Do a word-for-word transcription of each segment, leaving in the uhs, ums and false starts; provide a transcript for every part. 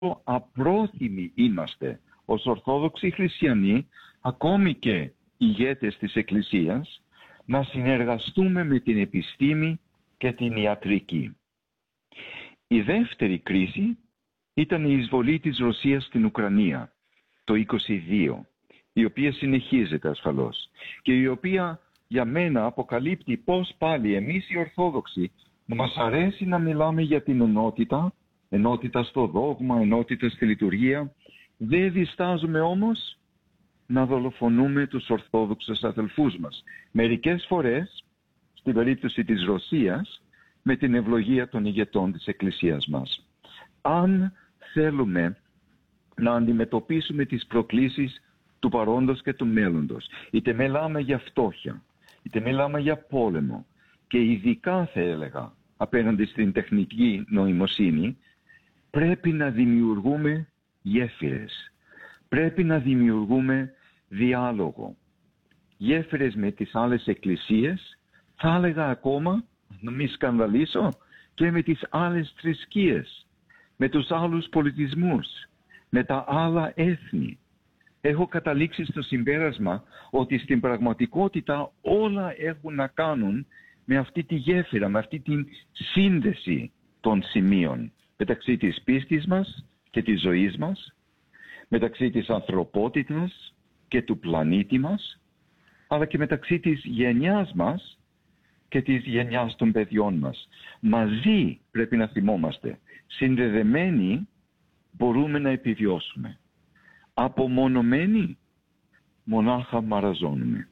απρόθυμοι είμαστε ως Ορθόδοξοι Χριστιανοί, ακόμη και ηγέτες της Εκκλησίας, να συνεργαστούμε με την επιστήμη και την ιατρική. Η δεύτερη κρίση ήταν η εισβολή της Ρωσίας στην Ουκρανία το είκοσι δύο, η οποία συνεχίζεται ασφαλώς και η οποία για μένα αποκαλύπτει πως πάλι εμείς οι Ορθόδοξοι μας αρέσει να μιλάμε για την ενότητα, ενότητα στο δόγμα, ενότητα στη λειτουργία. Δεν διστάζουμε όμως να δολοφονούμε τους Ορθόδοξους αδελφούς μας. Μερικές φορές, στην περίπτωση της Ρωσίας, με την ευλογία των ηγετών της Εκκλησίας μας. Αν θέλουμε να αντιμετωπίσουμε τις προκλήσεις του παρόντος και του μέλλοντος, είτε μιλάμε για φτώχεια, είτε μιλάμε για πόλεμο και ειδικά θα έλεγα απέναντι στην τεχνική νοημοσύνη, πρέπει να δημιουργούμε γέφυρες. Πρέπει να δημιουργούμε διάλογο. Γέφυρες με τις άλλες εκκλησίες, θα έλεγα ακόμα, να μην σκανδαλίσω, και με τις άλλες θρησκείες, με τους άλλους πολιτισμούς, με τα άλλα έθνη. Έχω καταλήξει στο συμπέρασμα ότι στην πραγματικότητα όλα έχουν να κάνουν με αυτή τη γέφυρα, με αυτή τη σύνδεση των σημείων μεταξύ της πίστης μας και της ζωής μας, μεταξύ της ανθρωπότητας και του πλανήτη μας, αλλά και μεταξύ της γενιάς μας και της γενιάς των παιδιών μας. Μαζί πρέπει να θυμόμαστε, συνδεδεμένοι μπορούμε να επιβιώσουμε. Απομονωμένοι μονάχα μαραζώνουμε.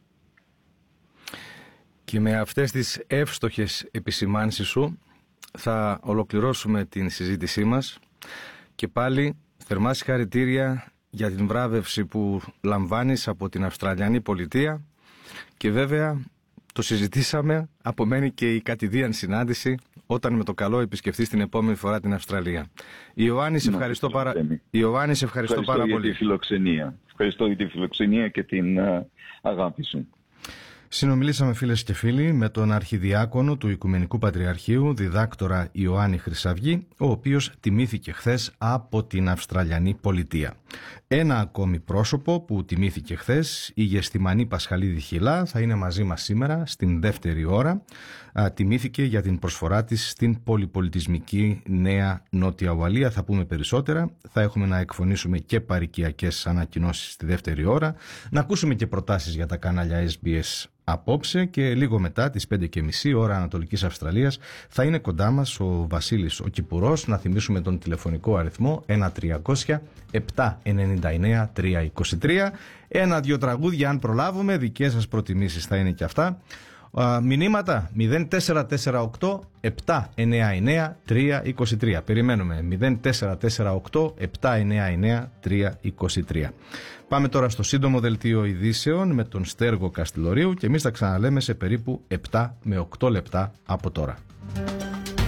Και με αυτές τις εύστοχες επισημάνσεις σου θα ολοκληρώσουμε την συζήτησή μας και πάλι θερμά συγχαρητήρια για την βράβευση που λαμβάνεις από την Αυστραλιανή Πολιτεία και βέβαια το συζητήσαμε, απομένει και η κατηδίαν συνάντηση όταν με το καλό επισκεφθείς την επόμενη φορά την Αυστραλία. Ιωάννη, σε ευχαριστώ, πάρα... Ιωάννη, σε ευχαριστώ, ευχαριστώ πάρα για πολύ. Τη φιλοξενία. Ευχαριστώ για τη φιλοξενία και την uh, αγάπη σου. Συνομιλήσαμε, φίλες και φίλοι, με τον Αρχιδιάκονο του Οικουμενικού Πατριαρχείου, διδάκτορα Ιωάννη Χρυσαυγή, ο οποίος τιμήθηκε χθες από την Αυστραλιανή Πολιτεία. Ένα ακόμη πρόσωπο που τιμήθηκε χθες, η Γεστημανή Πασχαλίδη Χιλά, θα είναι μαζί μας σήμερα στην δεύτερη ώρα. Α, τιμήθηκε για την προσφορά της στην πολυπολιτισμική Νέα Νότια Ουαλία. Θα πούμε περισσότερα. Θα έχουμε να εκφωνήσουμε και παροικιακές ανακοινώσεις στη δεύτερη ώρα. Να ακούσουμε και προτάσεις για τα κανάλια ες μπι ες απόψε και λίγο μετά τις πέντε και μισή ώρα Ανατολικής Αυστραλίας θα είναι κοντά μας ο Βασίλης ο Κυπουρός. Να θυμίσουμε τον τηλεφωνικό αριθμό ένα τριακόσια επτακόσια ενενήντα εννέα τριακόσια είκοσι τρία. Ένα-δυο τραγούδια αν προλάβουμε, δικές σας προτιμήσεις θα είναι και αυτά. Uh, μηνύματα μηδέν τέσσερα τέσσερα οκτώ επτά εννέα εννέα τρία είκοσι τρία. Περιμένουμε μηδέν τέσσερα τέσσερα οκτώ επτά εννέα εννέα τρία είκοσι τρία. Πάμε τώρα στο σύντομο δελτίο ειδήσεων με τον Στέργο Καστιλορίου και εμείς θα ξαναλέμε σε περίπου επτά με οκτώ λεπτά από τώρα.